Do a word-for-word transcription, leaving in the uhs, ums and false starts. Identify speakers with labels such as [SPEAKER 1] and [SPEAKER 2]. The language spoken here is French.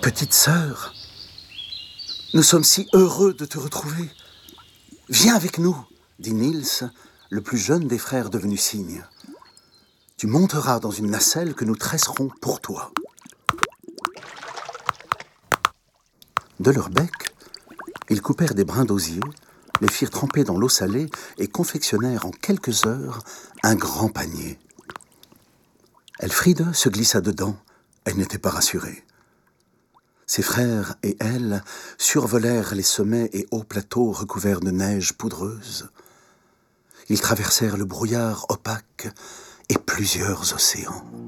[SPEAKER 1] Petite sœur, nous sommes si heureux de te retrouver. Viens avec nous, dit Niels, le plus jeune des frères devenus cygnes. Tu monteras dans une nacelle que nous tresserons pour toi. De leur bec, ils coupèrent des brins d'osier, les firent tremper dans l'eau salée et confectionnèrent en quelques heures un grand panier. Elfriede se glissa dedans, elle n'était pas rassurée. Ses frères et elle survolèrent les sommets et hauts plateaux recouverts de neige poudreuse. Ils traversèrent le brouillard opaque et plusieurs océans.